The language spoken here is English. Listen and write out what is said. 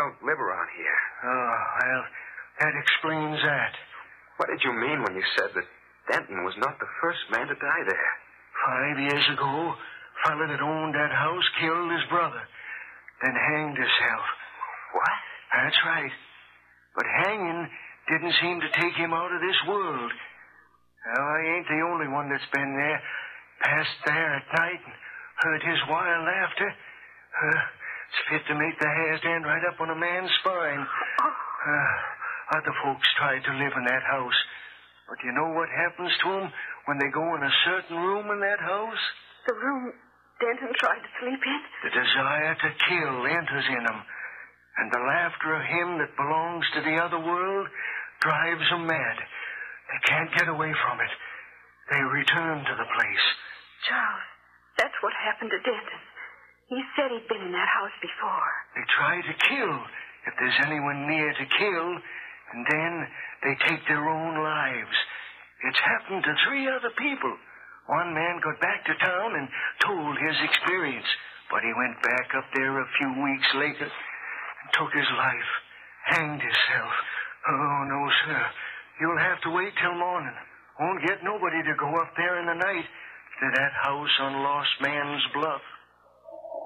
don't live around here. Oh, well, that explains that. What did you mean when you said that Denton was not the first man to die there? 5 years ago, a fella that owned that house killed his brother, then hanged himself. What? That's right. But hanging didn't seem to take him out of this world. Now, I ain't the only one that's been there, passed there at night and heard his wild laughter. It's fit to make the hair stand right up on a man's spine. Other folks tried to live in that house. But you know what happens to them when they go in a certain room in that house? The room Denton tried to sleep in? The desire to kill enters in them. And the laughter of him that belongs to the other world drives them mad. They can't get away from it. They return to the place. Charles, that's what happened to Denton. He said he'd been in that house before. They try to kill if there's anyone near to kill, and then they take their own lives. It's happened to 3 other people. One man got back to town and told his experience, but he went back up there a few weeks later and took his life, hanged himself. Oh, no, sir. You'll have to wait till morning. Won't get nobody to go up there in the night to that house on Lost Man's Bluff.